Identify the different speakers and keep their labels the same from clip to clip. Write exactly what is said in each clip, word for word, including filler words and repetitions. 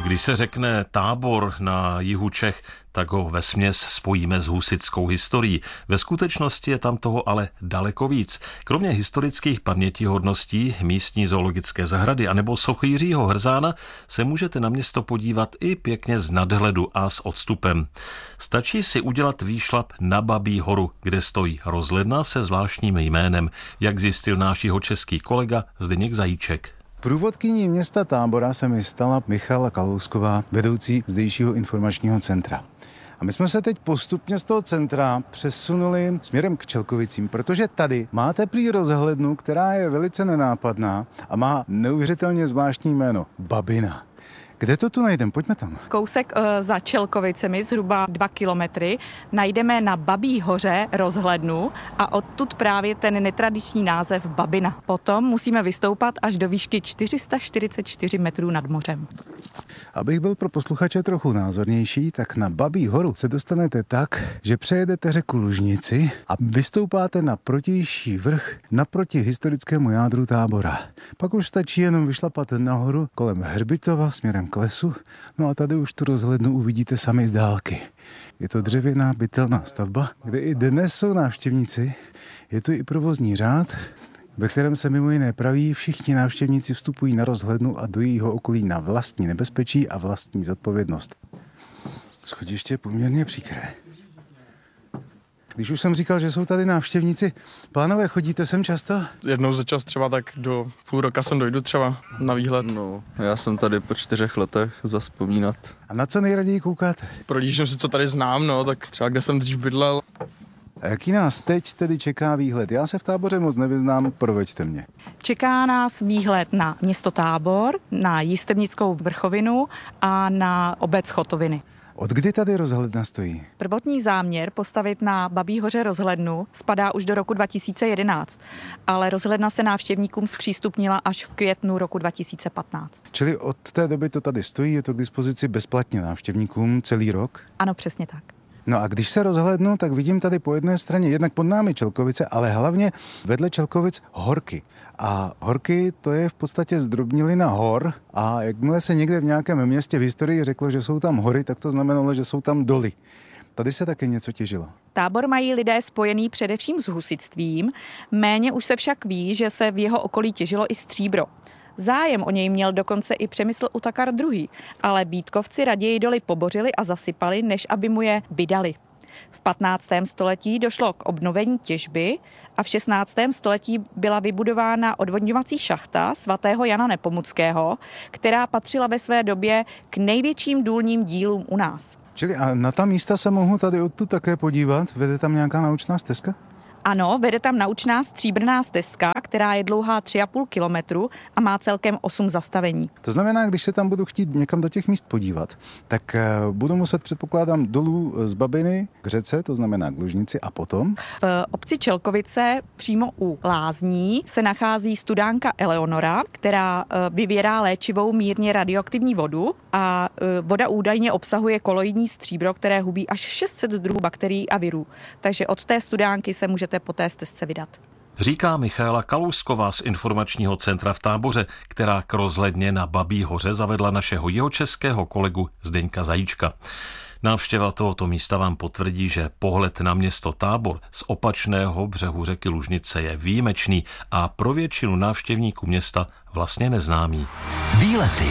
Speaker 1: Když se řekne Tábor na jihu Čech, tak ho vesměs spojíme s husitskou historií. Ve skutečnosti je tam toho ale daleko víc. Kromě historických pamětihodností místní zoologické zahrady anebo sochy Jiřího Hrzána se můžete na město podívat i pěkně z nadhledu a s odstupem. Stačí si udělat výšlap na Babí horu, kde stojí rozhledna se zvláštním jménem, jak zjistil náš jihočeský kolega Zdeněk Zajíček.
Speaker 2: Průvodkyní města Tábora se mi stala Michala Kalousková, vedoucí zdejšího informačního centra. A my jsme se teď postupně z toho centra přesunuli směrem k Čelkovicím, protože tady máte prý rozhlednu, která je velice nenápadná a má neuvěřitelně zvláštní jméno Babina. Kde to tu najdeme? Pojďme tam.
Speaker 3: Kousek uh, za Čelkovicemi, zhruba dva kilometry, najdeme na Babí hoře rozhlednu a odtud právě ten netradiční název Babina. Potom musíme vystoupat až do výšky čtyři sta čtyřicet čtyři metrů nad mořem.
Speaker 2: Abych byl pro posluchače trochu názornější, tak na Babí horu se dostanete tak, že přejedete řeku Lužnici a vystoupáte na protější vrch naproti historickému jádru Tábora. Pak už stačí jenom vyšlapat nahoru kolem Hrbitova směrem k lesu, no a tady už tu rozhlednu uvidíte sami z dálky. Je to dřevěná bytelná stavba, kde i dnes jsou návštěvníci. Je tu i provozní řád, ve kterém se mimo jiné praví, všichni návštěvníci vstupují na rozhlednu a do jejího okolí na vlastní nebezpečí a vlastní zodpovědnost. Schodiště je poměrně příkré. Když už jsem říkal, že jsou tady návštěvníci, pánové, chodíte sem často?
Speaker 4: Jednou za čas třeba tak do půl roka sem dojdu třeba na výhled.
Speaker 5: No, já jsem tady po čtyřech letech zavzpomínat.
Speaker 2: A na co nejraději koukáte?
Speaker 4: Prohlížím si, co tady znám, no, tak třeba kde jsem dřív bydlel.
Speaker 2: A jaký nás teď tedy čeká výhled? Já se v Táboře moc nevyznám, proveďte mě.
Speaker 3: Čeká nás výhled na město Tábor, na Jistebnickou vrchovinu a na obec Chotoviny.
Speaker 2: Od kdy tady rozhledna stojí?
Speaker 3: Prvotní záměr postavit na Babí hoře rozhlednu spadá už do roku dva tisíce jedenáct, ale rozhledna se návštěvníkům zpřístupnila až v květnu roku dva tisíce patnáct.
Speaker 2: Čili od té doby to tady stojí, je to k dispozici bezplatně návštěvníkům celý rok?
Speaker 3: Ano, přesně tak.
Speaker 2: No a když se rozhlédnu, tak vidím tady po jedné straně jednak pod námi Čelkovice, ale hlavně vedle Čelkovic horky. A horky to je v podstatě zdrobnilina hor a jakmile se někde v nějakém městě v historii řeklo, že jsou tam hory, tak to znamenalo, že jsou tam doly. Tady se také něco těžilo.
Speaker 3: Tábor mají lidé spojený především s husitstvím, méně už se však ví, že se v jeho okolí těžilo i stříbro. Zájem o něj měl dokonce i Přemysl Utakar druhý, ale Bítkovci raději doly pobořili a zasypali, než aby mu je vydali. V patnáctém století došlo k obnovení těžby a v šestnáctém století byla vybudována odvodňovací šachta svatého Jana Nepomuckého, která patřila ve své době k největším důlním dílům u nás.
Speaker 2: Čili a na ta místa se mohu tady odtud také podívat? Vede tam nějaká naučná stezka?
Speaker 3: Ano, vede tam naučná stříbrná stezka, která je dlouhá tři a půl kilometru a má celkem osm zastavení.
Speaker 2: To znamená, když se tam budu chtít někam do těch míst podívat, tak budu muset, předpokládám, dolů z Babiny k řece, to znamená k Lužnici, a potom?
Speaker 3: V obci Čelkovice přímo u Lázní se nachází studánka Eleonora, která vyvěrá léčivou mírně radioaktivní vodu a voda údajně obsahuje koloidní stříbro, které hubí až šest set druhů bakterií a virů. Takže od té studánky se můžete po té stezce vydat.
Speaker 1: Říká Michala Kalousková z informačního centra v Táboře, která k rozhledně na Babí hoře zavedla našeho jihočeského kolegu Zdeňka Zajíčka. Návštěva tohoto místa vám potvrdí, že pohled na město Tábor z opačného břehu řeky Lužnice je výjimečný a pro většinu návštěvníků města vlastně neznámý.
Speaker 6: Výlety.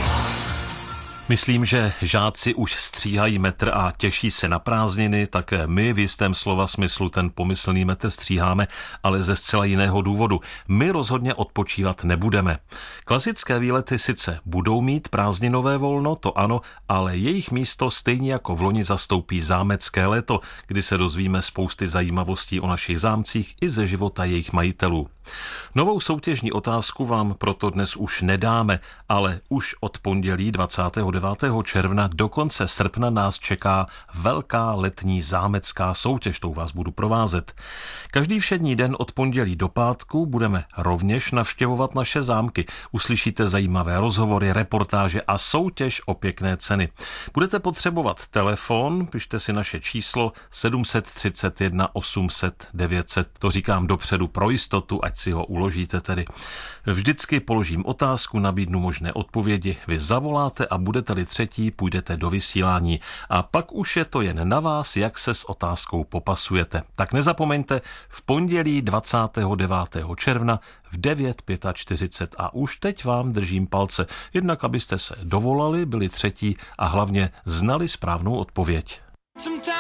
Speaker 1: Myslím, že žáci už stříhají metr a těší se na prázdniny, také my v jistém slova smyslu ten pomyslný metr stříháme, ale ze zcela jiného důvodu. My rozhodně odpočívat nebudeme. Klasické výlety sice budou mít prázdninové volno, to ano, ale jejich místo stejně jako v loni zastoupí zámecké léto, kdy se dozvíme spousty zajímavostí o našich zámcích i ze života jejich majitelů. Novou soutěžní otázku vám proto dnes už nedáme, ale už od pondělí dvacátého devátého června do konce srpna nás čeká velká letní zámecká soutěž, tou vás budu provázet. Každý všední den od pondělí do pátku budeme rovněž navštěvovat naše zámky. Uslyšíte zajímavé rozhovory, reportáže a soutěž o pěkné ceny. Budete potřebovat telefon, pište si naše číslo sedm set třicet jedna osm set devět set, to říkám dopředu pro jistotu, ať ať si ho uložíte tedy. Vždycky položím otázku, nabídnu možné odpovědi, vy zavoláte a budete-li třetí, půjdete do vysílání. A pak už je to jen na vás, jak se s otázkou popasujete. Tak nezapomeňte, v pondělí dvacátého devátého června v devět čtyřicet pět a už teď vám držím palce, jednak abyste se dovolali, byli třetí a hlavně znali správnou odpověď.